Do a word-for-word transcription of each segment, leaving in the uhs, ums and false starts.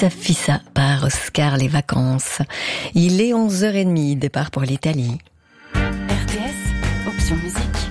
Fissa Fissa par Oscar Les Vacances. Il est onze heures trente, départ pour l'Italie. R T S, option musique.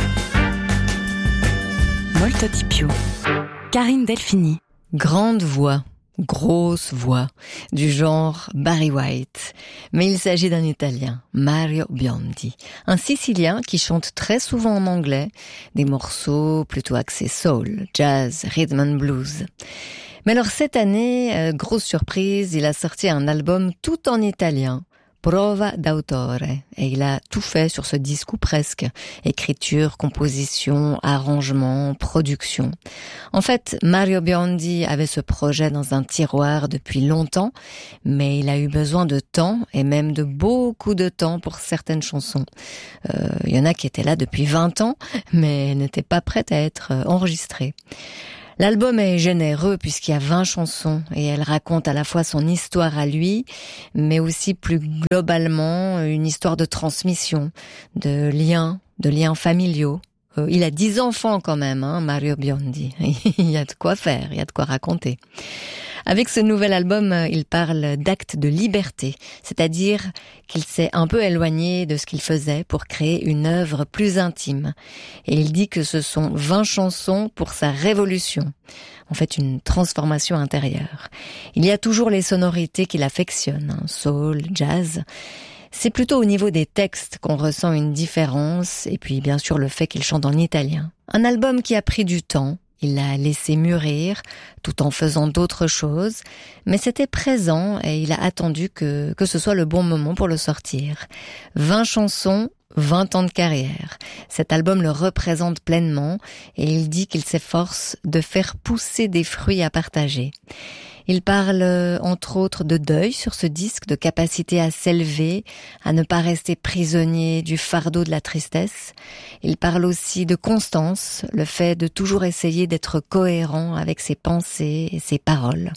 Molto di più. Karine Delphini. Grande voix, grosse voix, du genre Barry White. Mais il s'agit d'un Italien, Mario Biondi. Un Sicilien qui chante très souvent en anglais, des morceaux plutôt axés soul, jazz, rhythm and blues. Mais alors cette année, euh, grosse surprise, il a sorti un album tout en italien, Prova d'autore, et il a tout fait sur ce disque ou presque. Écriture, composition, arrangement, production. En fait, Mario Biondi avait ce projet dans un tiroir depuis longtemps, mais il a eu besoin de temps, et même de beaucoup de temps pour certaines chansons. Euh, il y en a qui étaient là depuis vingt ans, mais n'étaient pas prêtes à être enregistrées. L'album est généreux puisqu'il y a vingt chansons et elle raconte à la fois son histoire à lui, mais aussi plus globalement une histoire de transmission, de liens, de liens familiaux. Euh, il a dix enfants quand même, hein, Mario Biondi. Il y a de quoi faire, il y a de quoi raconter. Avec ce nouvel album, il parle d'acte de liberté, c'est-à-dire qu'il s'est un peu éloigné de ce qu'il faisait pour créer une œuvre plus intime. Et il dit que ce sont vingt chansons pour sa révolution. En fait, une transformation intérieure. Il y a toujours les sonorités qu'il affectionne, hein, soul, jazz. C'est plutôt au niveau des textes qu'on ressent une différence, et puis bien sûr le fait qu'il chante en italien. Un album qui a pris du temps. Il l'a laissé mûrir, tout en faisant d'autres choses, mais c'était présent et il a attendu que, que ce soit le bon moment pour le sortir. vingt chansons, vingt ans de carrière. Cet album le représente pleinement et il dit qu'il s'efforce de faire pousser des fruits à partager. Il parle entre autres de deuil sur ce disque, de capacité à s'élever, à ne pas rester prisonnier du fardeau de la tristesse. Il parle aussi de constance, le fait de toujours essayer d'être cohérent avec ses pensées et ses paroles.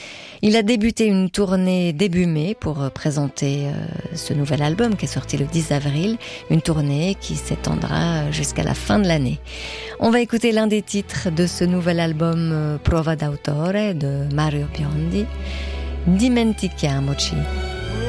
Il a débuté une tournée début mai pour présenter euh, ce nouvel album qui est sorti le dix avril, une tournée qui s'étendra jusqu'à la fin de l'année. On va écouter l'un des titres de ce nouvel album euh, Prova d'autore de Mario Biondi, Dimentichiamoci.